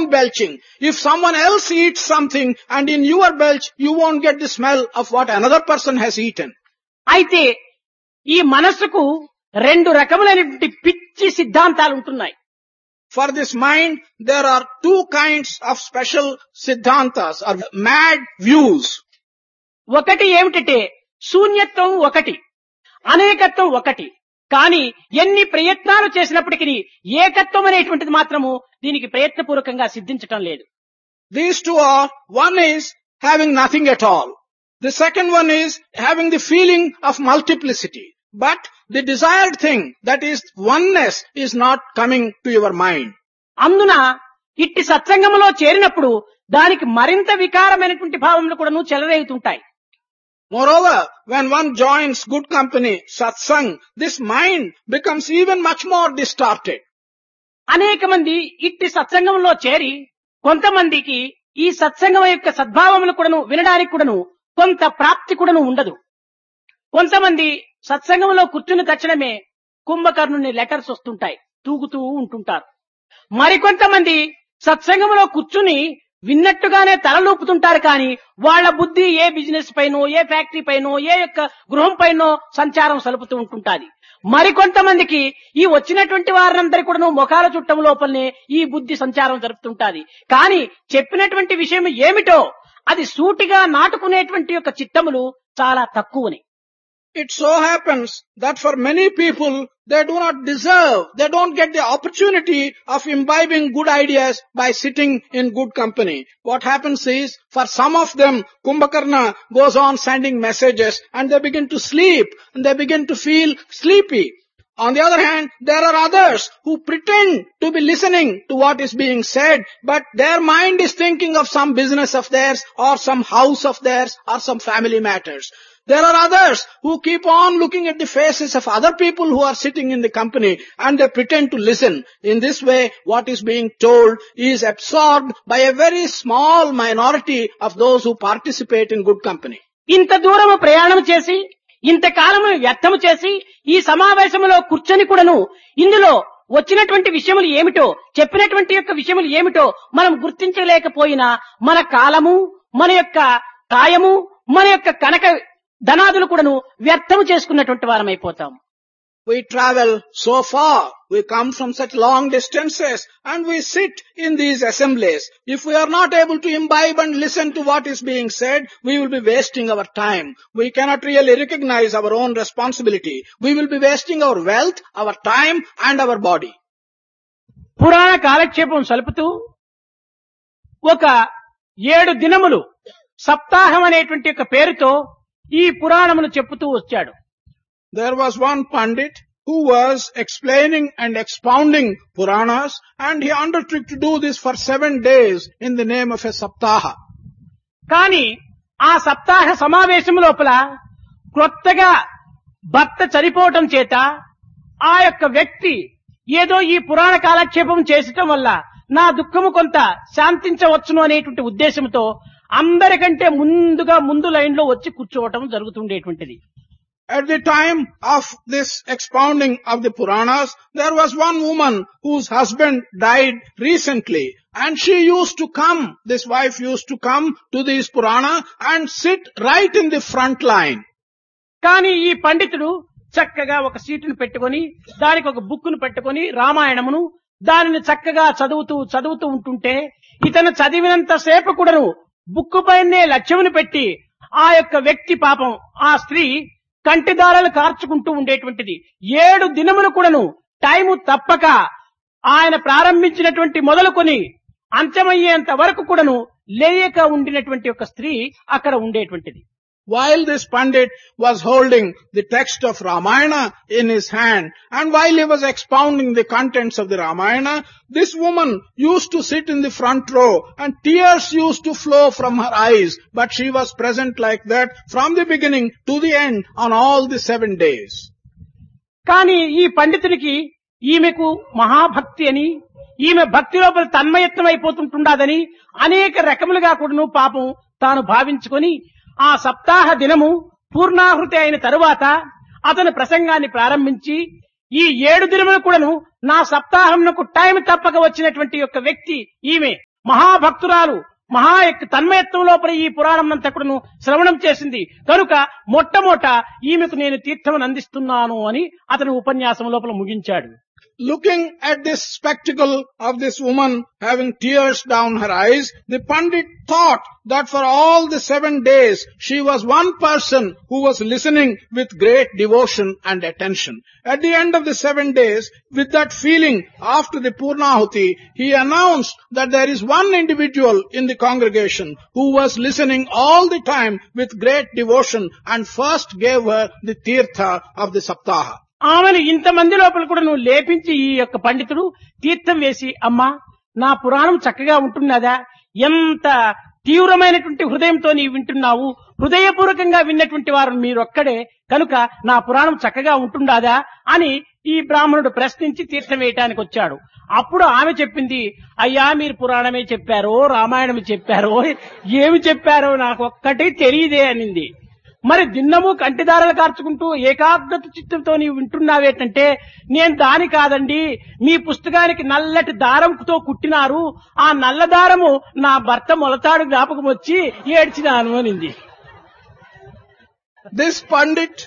belching. If someone else eats something and in your belch, you won't get the smell of what another person has eaten. అయితే ఈ మనస్సుకు రెండు రకములైనటువంటి పిచ్చి సిద్ధాంతాలు ఉంటున్నాయి. For this mind, there are two kinds of special siddhantas or mad views. ఒకటి ఏమిటంటే శూన్యత్వం ఒకటి, అనేకత్వం ఒకటి. కానీ ఎన్ని ప్రయత్నాలు చేసినప్పటికీ ఏకత్వం అనేటువంటిది మాత్రము దీనికి ప్రయత్నపూర్వకంగా సిద్ధించటం లేదు. These two are, one is having nothing at all. The second one is having the feeling of multiplicity. But the desired thing, that is oneness, is not coming to your mind. అందున ఇట్టి సత్సంగంలో చేరినప్పుడు దానికి మరింత వికారమైనటువంటి భావములు కూడా చెలరేగుతుంటాయి. Moreover, when one joins good company, satsang, this mind becomes even much more distorted. అనేక మంది ఇట్టి సత్సంగంలో చేరి కొంతమందికి ఈ సత్సంగం యొక్క సద్భావములు కూడాను వినడానికి కూడాను కొంత ప్రాప్తి కూడాను ఉండదు. కొంతమంది సత్సంగంలో కూర్చుని తక్షణమే కుంభకర్ణుని లెటర్స్ వస్తుంటాయి, తూగుతూ ఉంటుంటారు. మరికొంతమంది సత్సంగంలో కూర్చుని విన్నట్టుగానే తలలూపుతుంటారు, కానీ వాళ్ళ బుద్ధి ఏ బిజినెస్ పైనో, ఏ ఫ్యాక్టరీ పైనో, ఏ యొక్క గృహం పైనో సంచారం సలుపుతూ ఉంటుంటాది. మరికొంతమందికి ఈ వచ్చినటువంటి వారందరి కూడా ముఖాల చుట్టం లోపలనే ఈ బుద్ధి సంచారం జరుపుతుంటాది. కానీ చెప్పినటువంటి విషయం ఏమిటో అది సూటిగా నాటుకునేటువంటి యొక్క చిత్తములు చాలా తక్కువని. It so happens that for many people, they do not deserve, they don't get the opportunity of imbibing good ideas by sitting in good company. What happens is, for some of them, Kumbhakarna goes on sending messages and they begin to sleep and they begin to feel sleepy. On the other hand, there are others who pretend to be listening to what is being said, but their mind is thinking of some business of theirs or some house of theirs or some family matters. There are others who keep on looking at the faces of other people who are sitting in the company and they pretend to listen. In this way, what is being told is absorbed by a very small minority of those who participate in good company. ఇంత దూరము ప్రయాణం చేసి ఇంతకాలము వ్యర్థము చేసి ఈ సమావేశంలో కూర్చొని కూడాను ఇందులో వచ్చినటువంటి విషయములు ఏమిటో, చెప్పినటువంటి యొక్క విషయములు ఏమిటో మనం గుర్తించలేకపోయినా మన కాలము, మన యొక్క కాయము, మన యొక్క కనక ధనాదులు కూడాను వ్యర్థము చేసుకున్నటువంటి వారం అయిపోతాం. We travel so far, we come from such long distances and we sit in these assemblies. If we are not able to imbibe and listen to what is being said, we will be wasting our time. We cannot really recognize our own responsibility. We will be wasting our wealth, our time and our body. పురాణ కాలక్షేపం సలుపుతూ ఒక 7 దినములు సప్తాహం అనేటువంటి ఒక పేరుతో ఈ పురాణములు చెప్పుతూ వచ్చాడు. There was one Pandit who was explaining and expounding Puranas and he undertook to do this for 7 days in the name of a Saptaha. కానీ ఆ సప్తాహ సమావేశం లోపల కొత్తగా భర్త చనిపోవటం చేత ఆ యొక్క వ్యక్తి ఏదో ఈ పురాణ కాలక్షేపం చేసటం వల్ల నా దుఃఖము కొంత శాంతించవచ్చును అనేటువంటి ఉద్దేశంతో అందరికంటే ముందు లైన్ లో వచ్చి కూర్చోవటం జరుగుతుండేటువంటిది. At the time of this expounding of the Puranas, there was one woman whose husband died recently and she used to come, this wife used to come to this Purana and sit right in the front line. కానీ ఈ పండితుడు చక్కగా ఒక సీటును పెట్టుకొని దానికి ఒక బుక్కును పెట్టుకొని రామాయణమును దానిని చక్కగా చదువుతూ ఉంటుంటే ఇతను చదివినంత సేపు కూడాను బుక్కు పైనే లక్ష్యమును పెట్టి ఆ యొక్క వ్యక్తి పాపం ఆ స్త్రీ కంటిదారాలు కార్చుకుంటూ ఉండేటువంటిది. 7 దినములు కూడాను టైము తప్పక ఆయన ప్రారంభించినటువంటి మొదలుకొని అంత్యమయ్యేంత వరకు కూడాను లేయక ఉండినటువంటి ఒక స్త్రీ అక్కడ ఉండేటువంటిది. While this Pandit was holding the text of Ramayana in his hand and while he was expounding the contents of the Ramayana, this woman used to sit in the front row and tears used to flow from her eyes, but she was present like that from the beginning to the end on all the 7 days. కానీ ఈ పండితునికి ఈమెకు మహాభక్తి అని, ఈమె భక్తి లోపల తన్మయత్వం అయిపోతుంటుండదని అనేక రకములుగా కూడాను పాపం తాను భావించుకొని ఆ సప్తాహ దినము పూర్ణాహృతి అయిన తరువాత అతను ప్రసంగాన్ని ప్రారంభించి ఈ 7 దినములు కూడాను నా సప్తాహంకు టైం తప్పక వచ్చినటువంటి యొక్క వ్యక్తి ఈమె మహాభక్తురాలు మహా తన్మయత్వం లోపల ఈ పురాణం అంతా కూడాను శ్రవణం చేసింది కనుక మొట్టమొదట ఈమెకు నేను తీర్థం అందిస్తున్నాను అని అతను ఉపన్యాసం లోపల ముగించాడు. Looking at this spectacle of this woman having tears down her eyes, the Pandit thought that for all the 7 days she was one person who was listening with great devotion and attention. At the end of the 7 days, with that feeling after the Purnahuti, he announced that there is one individual in the congregation who was listening all the time with great devotion and first gave her the tirtha of the Saptaha. ఆమెను ఇంతమంది లోపల కూడా నువ్వు లేపించి ఈ యొక్క పండితుడు తీర్థం వేసి, అమ్మా నా పురాణం చక్కగా ఉంటున్నదా, ఎంత తీవ్రమైనటువంటి హృదయంతో నీవు వింటున్నావు, హృదయపూర్వకంగా విన్నటువంటి వారు మీరొక్కడే కనుక నా పురాణం చక్కగా ఉంటుండాదా అని ఈ బ్రాహ్మణుడు ప్రశ్నించి తీర్థం వేయటానికి వచ్చాడు. అప్పుడు ఆమె చెప్పింది, అయ్యా మీరు పురాణమే చెప్పారో రామాయణమే చెప్పారో ఏమి చెప్పారో నాకు ఒక్కటి తెలియదే అనింది. మరి దిన్నము కంటిదారలు కార్చుకుంటూ ఏకాగ్రత చిత్తంతో నీవు వింటున్నావేటంటే, నేను దాని కాదండి, మీ పుస్తకానికి నల్లటి దారంతో కుట్టినారు, ఆ నల్ల దారము నా భర్త మొలతాడు జ్ఞాపకం వచ్చి ఏడ్చినాను అనింది. This Pandit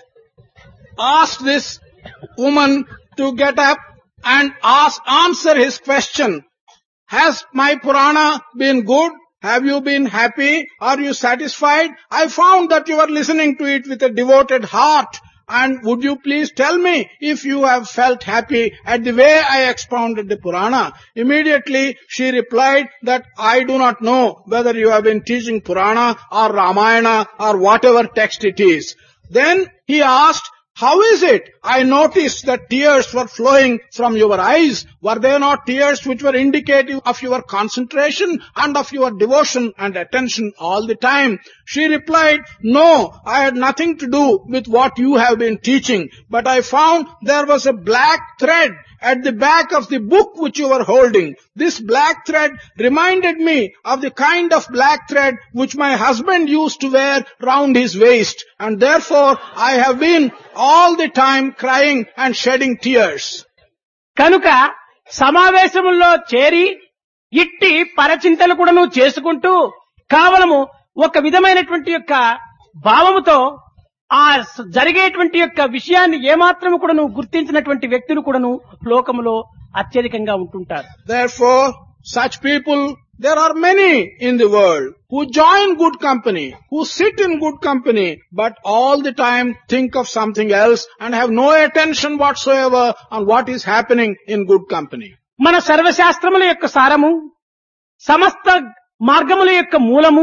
asked this woman to get up and answer his question. Has my Purana been good? Have you been happy? Are you satisfied? I found that you are listening to it with a devoted heart. And would you please tell me if you have felt happy at the way I expounded the Purana? Immediately she replied that I do not know whether you have been teaching Purana or Ramayana or whatever text it is. Then he asked, how is it? I noticed that tears were flowing from your eyes. Were they not tears which were indicative of your concentration and of your devotion and attention all the time? She replied, no, I had nothing to do with what you have been teaching, but I found there was a black thread at the back of the book which you were holding. This black thread reminded me of the kind of black thread which my husband used to wear round his waist, and therefore I have been all the time crying and shedding tears. కనుక సమావేశముల్లో చేరి ఇట్టి పరచింతలు కూడాను చేసుకుంటూ కేవలము ఒక విధమైనటువంటి యొక్క భావముతో ఆ జరిగేటువంటి యొక్క విషయాన్ని ఏమాత్రము కూడాను గుర్తించినటువంటి వ్యక్తులు కూడాను లోకములో అత్యధికంగా ఉంటుంటారు. Therefore, such people, there are many in the world who join good company, who sit in good company, but all the time think of something else and have no attention whatsoever on what is happening in good company. మన సర్వశాస్త్రముల యొక్క సారము, సమస్త మార్గముల యొక్క మూలము,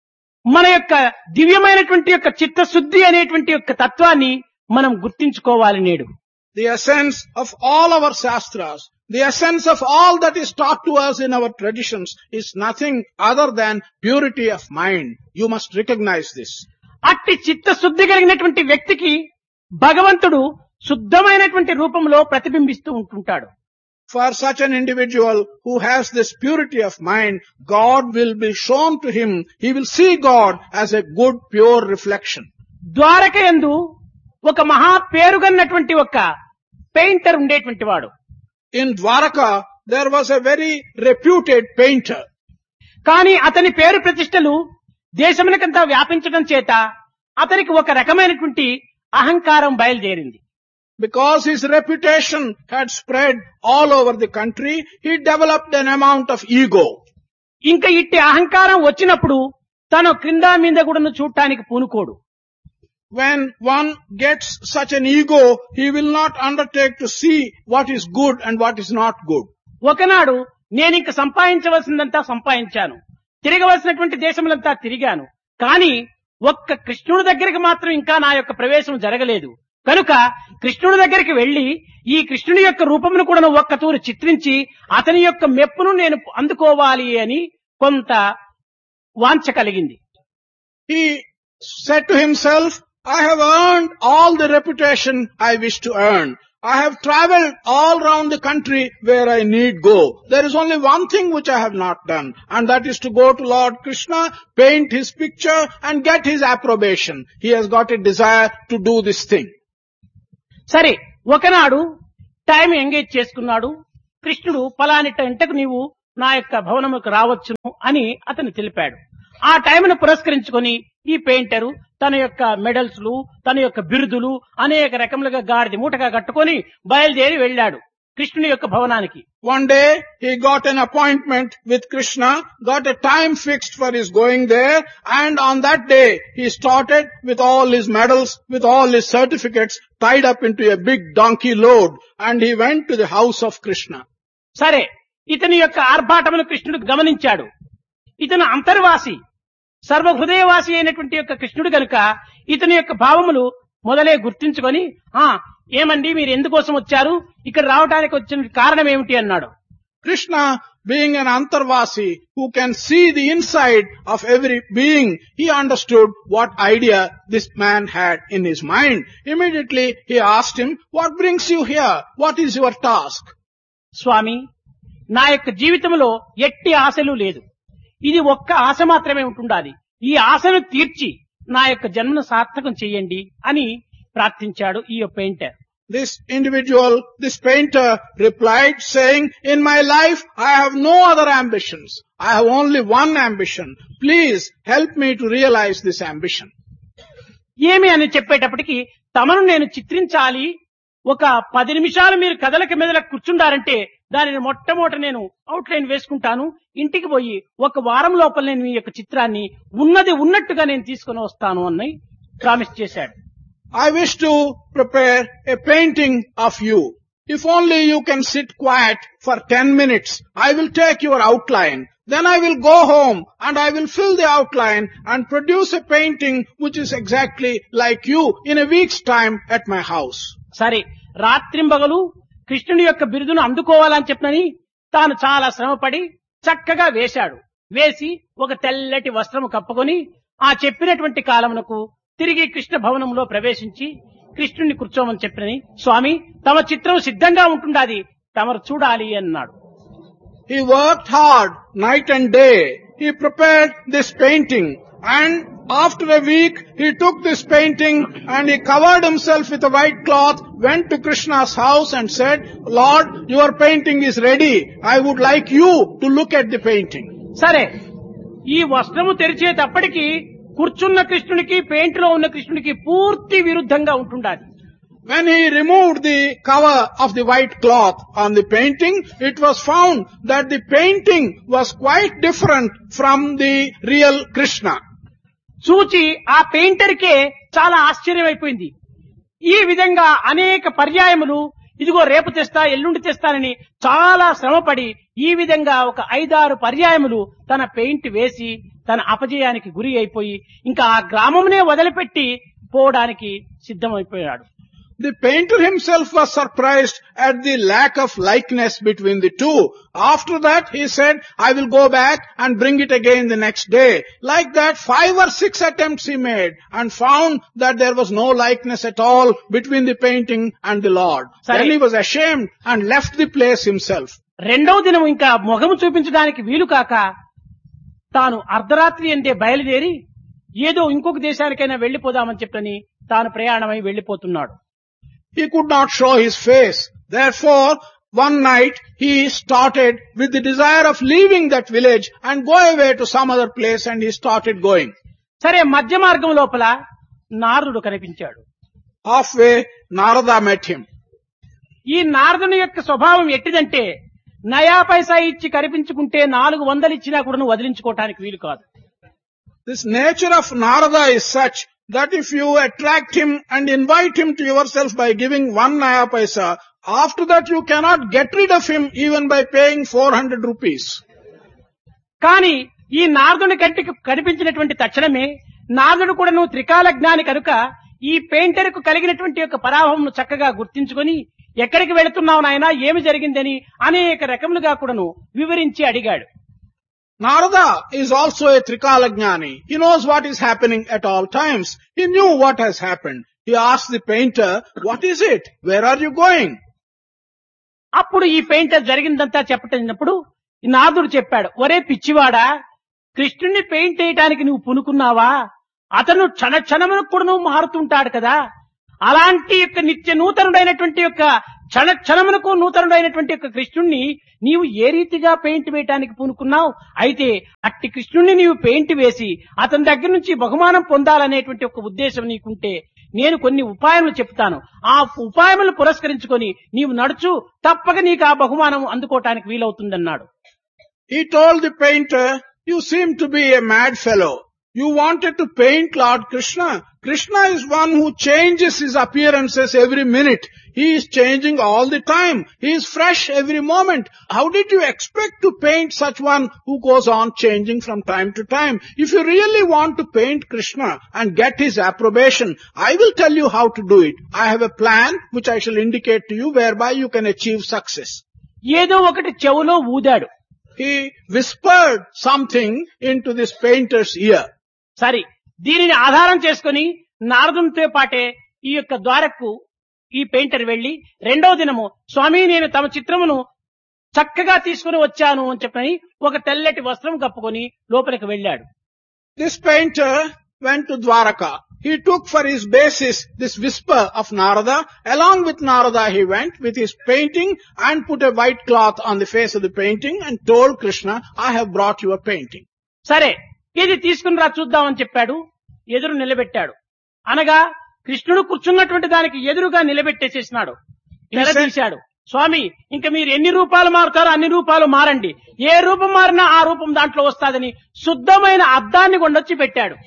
మన యొక్క దివ్యమైనటువంటి యొక్క చిత్తశుద్ధి అనేటువంటి యొక్క తత్వాన్ని మనం గుర్తించుకోవాలి. నేడు The essence of all our shastras, the essence of all that is taught to us in our traditions is nothing other than purity of mind. You must recognize this. అట్టి చిత్తశుద్ధి కలిగినటువంటి వ్యక్తికి భగవంతుడు శుద్ధమైనటువంటి రూపంలో ప్రతిబింబిస్తూ ఉంటుంటాడు. For such an individual who has this purity of mind, God will be shown to him. He will see God as a good, pure reflection. Dwaraka యందు ఒక మహా పేరుగన్నటువంటి ఒక పెయింటర్ ఉండేటువంటి వాడు. In Dwaraka, there was a very reputed painter. కానీ అతని పేరు ప్రతిష్టలు దేశమునకంతా వ్యాపించడం చేత అతనికి ఒక రకమైనటువంటి అహంకారం బయలుదేరింది. Because his reputation had spread all over the country, he developed an amount of ego. ఇంకా ఇట్టి అహంకారం వచ్చినప్పుడు తను క్రింద మీద కూడా చూడటానికి పూనుకోడు. When one gets such an ego, he will not undertake to see what is good and what is not good. ఒకనాడు నేను ఇంక సంపాదించవలసిందంతా సంపాదించాను, తిరగవలసినటువంటి దేశములంతా తిరిగాను, కానీ ఒక్క కృష్ణుడి దగ్గరికి మాత్రం ఇంకా నా యొక్క ప్రవేశం జరగలేదు. కనుక కృష్ణుడి దగ్గరికి వెళ్లి ఈ కృష్ణుని యొక్క రూపమును కూడా ఒక్క తూరు చిత్రించి అతని యొక్క మెప్పును నేను అందుకోవాలి అని కొంత వాంఛ కలిగింది. He said to himself, I have earned all the reputation I wish to earn. I have traveled all round the country where I need go. There is only one thing which I have not done, and that is to go to Lord Krishna, paint his picture and get his approbation. He has got a desire to do this thing. సరే, ఒకనాడు time engage చేసుకున్నాడు. కృష్ణుడు పలాని గంటకు నీవు నా యొక్క భవనముకు రావచ్చును అని అతను తెలిపాడు. ఆ టైంను పురస్కరించుకొని ఈ పెయింటరు తన యొక్క మెడల్స్లు, తన యొక్క బిరుదులు అనేక రకములుగా గాడిద మూటగా కట్టుకొని బయలుదేరి వెళ్ళాడు కృష్ణుని యొక్క భవనానికి. One day he got an appointment with Krishna, got a time fixed for his going there, and on that day he started with all his medals, with all his certificates tied up into a big donkey load, and he went to the house of Krishna. సరే, ఇతని యొక్క ఆర్భాటమును కృష్ణుడు గమనించాడు. ఇతను అంతర్వాసి, సర్వహృదయవాసి అయినటువంటి యొక్క కృష్ణుడు గనుక ఇతని యొక్క భావములు మొదలే గుర్తించుకొని, ఏమండి మీరు ఎందుకోసం వచ్చారు, ఇక్కడ రావడానికి వచ్చిన కారణం ఏమిటి అన్నాడు. Krishna, being an antarvasi who can see the inside of every being, he understood what idea this man had in his mind. Immediately he asked him, what brings you here? What is your task? స్వామి, నా యొక్క జీవితంలో ఎట్టి ఆశలు లేదు. ఇది ఒక్క ఆశ మాత్రమే ఉంటుండాలి. ఈ ఆశను తీర్చి నా యొక్క జన్మను సార్థకం చెయ్యండి అని ప్రార్థించాడు ఈ painter. This individual, this painter replied saying, in my life I have no other ambitions. I have only one ambition. Please help me to realize this ambition. ఏమి అని చెప్పేటప్పటికి, తమను నేను చిత్రించాలి, ఒక 10 నిమిషాలు మీరు కదలక మెదలకు కూర్చుండారంటే దానిని మొట్టమొదట నేను అవుట్లైన్ వేసుకుంటాను, ఇంటికి పోయి 1 వారం లోపల నేను మీ యొక్క చిత్రాన్ని ఉన్నది ఉన్నట్టుగా నేను తీసుకుని వస్తాను అని ప్రామిస్ చేశాడు. I wish to prepare a painting of you. If only you can sit quiet for 10 minutes, I will take your outline. Then I will go home and I will fill the outline and produce a painting which is exactly like you in a week's time at my house. సరే, రాత్రింబగలు కృష్ణుని యొక్క బిరుదును అందుకోవాలని చెప్పనని తాను చాలా శ్రమపడి చక్కగా వేశాడు. వేసి ఒక తెల్లటి వస్త్రము కప్పుకొని ఆ చెప్పినటువంటి కాలమునకు తిరిగి కృష్ణ భవనంలో ప్రవేశించి కృష్ణుని కూర్చోమని చెప్పినని, స్వామి తమ చిత్రం సిద్ధంగా ఉంటుండాది, తమరు చూడాలి అన్నాడు. He worked hard night and day. He prepared this painting, and after a week he took this painting and he covered himself with a white cloth, went to Krishna's house and said, Lord, your painting is ready. I would like you to look at the painting. సరే, ఈ వస్త్రము తెరిచేటప్పటికి కూర్చున్న కృష్ణునికి paint లో ఉన్న కృష్ణునికి పూర్తి విరుద్ధంగా ఉంటుండాలి. When he removed the cover of the white cloth on the painting, it was found that the painting was quite different from the real Krishna. చూచి ఆ పెయింటర్కే చాలా ఆశ్చర్యమైపోయింది. ఈ విధంగా అనేక పర్యాయములు ఇదిగో రేపు తెస్తా, ఎల్లుండి తెస్తానని చాలా శ్రమపడి ఈ విధంగా ఒక 5-6 పర్యాయములు తన పెయింట్ వేసి తన అపజయానికి గురి అయిపోయి ఇంకా ఆ గ్రామమునే వదిలిపెట్టి పోవడానికి సిద్ధమైపోయాడు. The painter himself was surprised at the lack of likeness between the two. After that he said, I will go back and bring it again the next day. Like that 5 or 6 attempts he made and found that there was no likeness at all between the painting and the Lord. Then he was ashamed and left the place himself. రెండవ దినం ఇంకా మొగము చూపించడానికి వీలు కాక తాను అర్ధరాత్రి అందే బయలుదేరి ఏదో ఇంకొక దేశానికైనా వెళ్లిపోదామని చెప్పని తాను ప్రయాణమై వెళ్లిపోతున్నాడు. He could not show his face. Therefore, one night he started with the desire of leaving that village and go away to some other place, and he started going. సరే, మధ్య మార్గం లోపల నారదుడు కనిపించాడు. Halfway, Narada met him. ఈ నారదుని యొక్క స్వభావం ఎట్టిదంటే నయా పైసా ఇచ్చి కనిపించుకుంటే 400 ఇచ్చినా కూడా వదిలించుకోవటానికి వీలు కాదు. This nature of Narada is such that if you attract him and invite him to yourself by giving 1 naya paisa, after that you cannot get rid of him even by paying 400 rupees. కానీ ఈ నారదుని కంటికి కనిపించినటువంటి తక్షణమే నారదుడు కూడాను త్రికాల జ్ఞాని కనుక ఈ పెయింటర్ కు కలిగినటువంటి యొక్క పరాభవం చక్కగా గుర్తించుకొని ఎక్కడికి వెళుతున్నావు నాయనా, ఏమి జరిగిందని అనేక రకములుగా కూడాను వివరించి అడిగాడు. Narada is also a Trikala Jnani. He knows what is happening at all times. He knew what has happened. He asked the painter, what is it? Where are you going? అప్పుడు ఈ పెయింటర్ జరిగిందంతా చెప్పటప్పుడు నారదుడు చెప్పాడు, ఒరే పిచ్చివాడా, కృష్ణుని paint వేయటానికి నువ్వు పూనుకున్నావా? అతను క్షణములకు కూడా నువ్వు మారుతుంటాడు కదా. అలాంటి యొక్క నిత్య నూతనుడైనటువంటి యొక్క క్షణ క్షణమునకు నూతనుడైనటువంటి యొక్క కృష్ణుణ్ణి నీవు ఏ రీతిగా పెయింట్ వేయటానికి పూనుకున్నావు? అయితే అట్టి కృష్ణుణ్ణి నీవు పెయింట్ వేసి అతని దగ్గర నుంచి బహుమానం పొందాలనేటువంటి ఒక ఉద్దేశం నీకుంటే నేను కొన్ని ఉపాయములు చెప్తాను. ఆ ఉపాయములు పురస్కరించుకొని నీవు నడుచు, తప్పక నీకు ఆ బహుమానం అందుకోవటానికి వీలవుతుందన్నాడు. He told the painter, you seem to be a mad fellow. You wanted to paint Lord Krishna. Krishna is one who changes his appearances every minute. He is changing all the time. He is fresh every moment. How did you expect to paint such one who goes on changing from time to time? If you really want to paint Krishna and get his approbation, I will tell you how to do it. I have a plan which I shall indicate to you whereby you can achieve success. ఏదో ఒకటి చెవులో ఊదాడు. He whispered something into this painter's ear. సరే, దీనిని ఆధారం చేసుకుని నారదునితో పాటే ఈ యొక్క ద్వారకు ఈ పెయింటర్ వెళ్లి రెండవ దినము, స్వామి నేను తమ చిత్రమును చక్కగా తీసుకుని వచ్చాను అని చెప్పని ఒక తెల్లటి వస్త్రం కప్పుకొని లోపలికి వెళ్ళాడు. This painter went to Dwaraka. He took for his basis this whisper of Narada. Along with Narada he went with his painting and put a white cloth on the face of the painting and told Krishna, I have brought you a painting. సరే, ఇది తీసుకుని రా చూద్దామని చెప్పాడు. ఎదురు నిలబెట్టాడు. అనగా కృష్ణుడు కూర్చున్నటువంటి దానికి ఎదురుగా నిలబెట్టేసేసినాడు. నిలదీశాడు. స్వామి ఇంకా మీరు ఎన్ని రూపాలు మారుతారో అన్ని రూపాలు మారండి, ఏ రూపం మారినా ఆ రూపం దాంట్లో వస్తాదని శుద్ధమైన అద్దాన్ని కొండొచ్చి పెట్టాడు.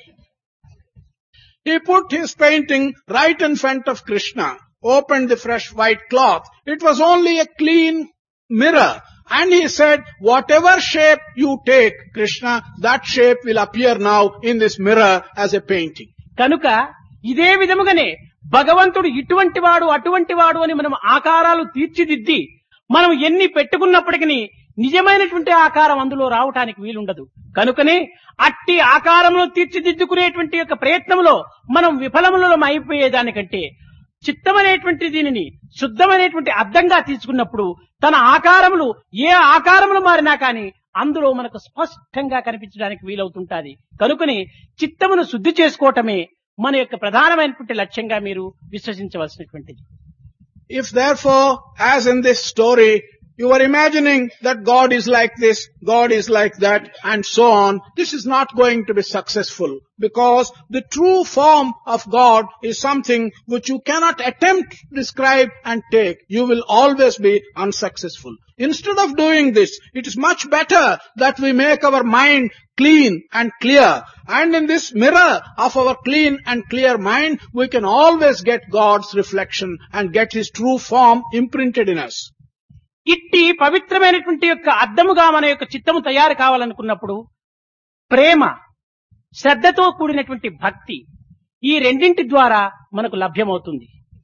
He put his painting right in front of Krishna, opened the fresh white cloth. It was only a clean mirror. And he said, whatever shape you take, Krishna, that shape will appear now in this mirror as a painting. కనుక ఇదే విధముగానే భగవంతుడు ఇటువంటి వాడు అటువంటి వాడు అని మనం ఆకారాలు తీర్చిదిద్ది మనం ఎన్ని పెట్టుకున్నప్పటికీ నిజమైనటువంటి ఆకారం అందులో రావటానికి వీలుండదు. కనుకనే అట్టి ఆకారంలో తీర్చిదిద్దుకునేటువంటి యొక్క ప్రయత్నంలో మనం విఫలములం అయిపోయేదానికంటే చిత్తమనేటువంటి దీనిని శుద్ధమైనటువంటి అద్దంగా తీసుకున్నప్పుడు తన ఆకారములు ఏ ఆకారములు మారినా కానీ అందులో మనకు స్పష్టంగా కనిపించడానికి వీలవుతుంటాది. కనుకని చిత్తమును శుద్ధి చేసుకోవటమే మన యొక్క ప్రధానమైనటువంటి లక్ష్యంగా మీరు విశ్వసించవలసినటువంటిది. If therefore, as in this story, you are imagining that God is like this, God is like that, and so on, this is not going to be successful, because the true form of God is something which you cannot attempt to describe and take. You will always be unsuccessful. Instead of doing this, it is much better that we make our mind clean and clear. And in this mirror of our clean and clear mind, we can always get God's reflection and get His true form imprinted in us. ఇట్టి పవిత్రమైనటువంటి యొక్క అద్దముగా మన యొక్క చిత్తము తయారు కావాలనుకున్నప్పుడు ప్రేమ, శ్రద్ధతో కూడినటువంటి భక్తి, ఈ రెండింటి ద్వారా మనకు లభ్యమవుతుంది.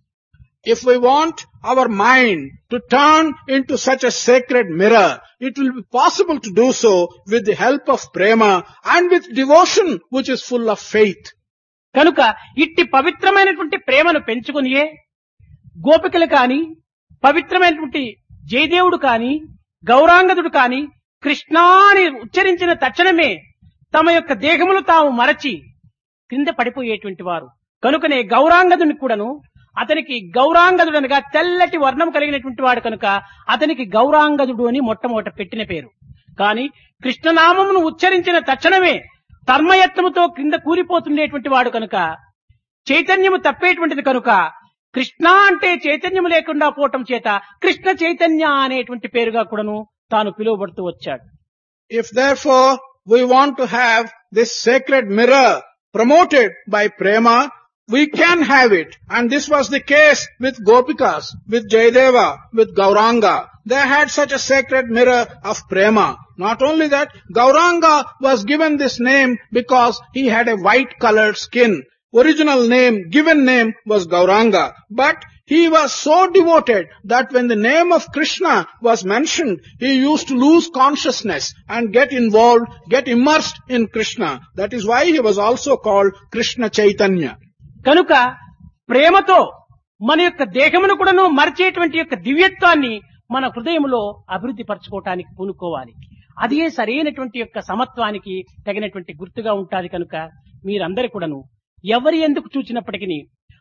If we want our mind to turn into such a sacred mirror, it will be possible to do so with the help of prema and with devotion which is full of faith. కనుక ఇట్టి పవిత్రమైనటువంటి ప్రేమను పెంచుకునియే గోపికలు కాని, పవిత్రమైనటువంటి జయదేవుడు కాని, గౌరాంగదుడు కాని కృష్ణ అని ఉచ్చరించిన తక్షణమే తమ యొక్క దేహములు తాము మరచి క్రింద పడిపోయేటువంటి వారు. కనుకనే గౌరాంగదుని కూడాను అతనికి గౌరాంగదుడు అనగా తెల్లటి వర్ణం కలిగినటువంటి వాడు కనుక అతనికి గౌరాంగదుడు అని మొట్టమొదట పెట్టిన పేరు. కాని కృష్ణనామమును ఉచ్చరించిన తక్షణమే తర్మయత్నముతో క్రింద కూలిపోతుండేటువంటి వాడు కనుక చైతన్యము తప్పేటువంటిది కనుక కృష్ణ అంటే చైతన్యము లేకుండా పోవటం చేత కృష్ణ చైతన్య అనేటువంటి పేరుగా కూడాను తాను పిలువబడుతూ వచ్చాడు. If therefore we want to have this sacred mirror promoted by prema, we can have it. And this was the case with Gopikas, with Jayadeva, with Gauranga. They had such a sacred mirror of prema. Not only that, Gauranga was given this name because he had a white colored skin. Original name, given name was Gauranga. But he was so devoted that when the name of Krishna was mentioned, he used to lose consciousness and get involved, get immersed in Krishna. That is why he was also called Krishna Chaitanya. కనుక ప్రేమతో మన యొక్క దేహమును కూడాను మరిచేటువంటి యొక్క దివ్యత్వాన్ని మన హృదయంలో అభివృద్ధి పరచుకోవటానికి పూనుకోవాలి. అదే సరైనటువంటి యొక్క సమత్వానికి తగినటువంటి గుర్తుగా ఉంటాది. కనుక మీరందరూ కూడాను ఎవరి ఎందుకు చూచినప్పటికీ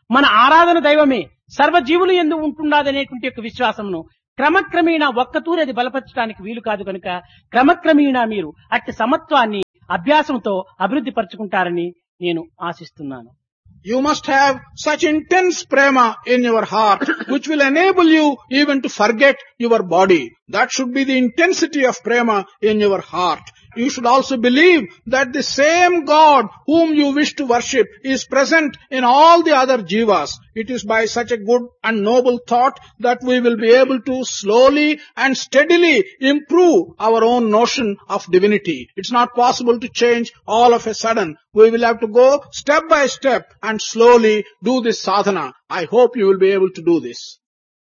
మన ఆరాధన దైవమే సర్వజీవులు యందు ఉంటున్నదనేటువంటి యొక్క విశ్వాసమును క్రమక్రమేణా ఒక్కతూరి అది బలపరచడానికి వీలు కాదు కనుక క్రమక్రమేణా మీరు అట్టి సమత్వాన్ని అభ్యాసంతో అభివృద్ధి పరచుకుంటారని నేను ఆశిస్తున్నాను. You must have such intense prema in your heart, which will enable you even to forget your body. That should be the intensity of prema in your heart. You should also believe that the same God whom you wish to worship is present in all the other jivas. It is by such a good and noble thought that we will be able to slowly and steadily improve our own notion of divinity. It's not possible to change all of a sudden. We will have to go step by step and slowly do this sadhana. I hope you will be able to do this.